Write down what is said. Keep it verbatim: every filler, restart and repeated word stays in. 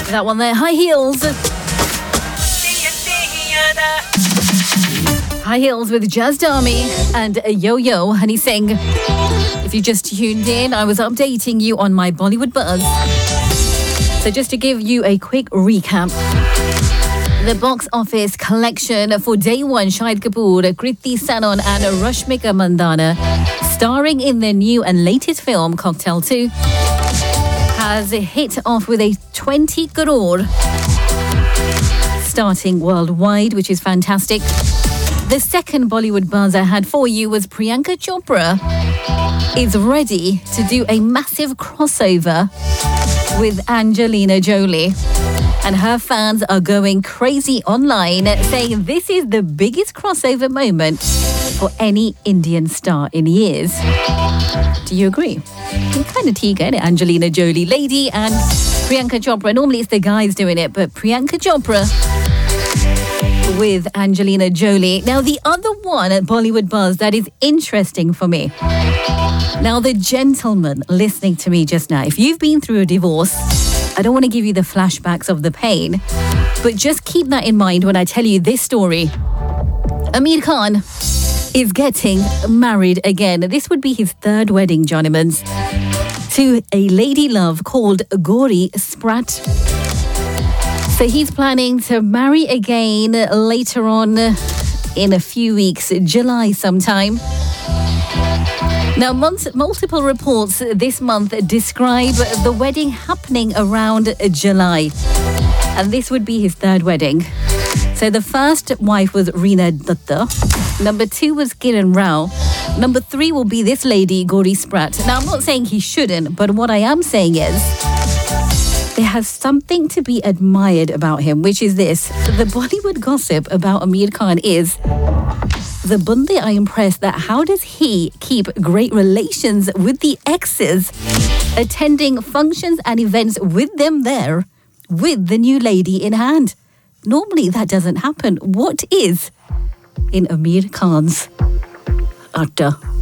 That one there, High Heels. High Heels with Jazz Dami and Yo-Yo Honey Singh. If you just tuned in, I was updating you on my Bollywood buzz. So just to give you a quick recap. The box office collection for day one, Shahid Kapoor, Kriti Sanon and Rashmika Mandanna, starring in their new and latest film, Cocktail two, has hit off with a twenty crore starting worldwide, which is fantastic. The second Bollywood buzz I had for you was Priyanka Chopra is ready to do a massive crossover with Angelina Jolie. And her fans are going crazy online, saying this is the biggest crossover moment for any Indian star in years. Do you agree? Kind of teager, isn't it? Angelina Jolie, lady, and Priyanka Chopra. Normally it's the guys doing it, but Priyanka Chopra with Angelina Jolie. Now, the other one at Bollywood Buzz that is interesting for me. Now, the gentleman listening to me just now, if you've been through a divorce, I don't want to give you the flashbacks of the pain, but just keep that in mind when I tell you this story. Amir Khan is getting married again. This would be his third wedding, Johnimans, to a lady love called Gauri Spratt. So he's planning to marry again later on in a few weeks, July sometime. Now, multiple reports this month describe the wedding happening around July. And this would be his third wedding. So the first wife was Reena Dutta. Number two was Kiran Rao. Number three will be this lady, Gauri Spratt. Now, I'm not saying he shouldn't, but what I am saying is there has something to be admired about him, which is this. The Bollywood gossip about Amir Khan is the Bunde are impressed that how does he keep great relations with the exes, attending functions and events with them there, with the new lady in hand. Normally that doesn't happen. What is in Amir Khan's atta?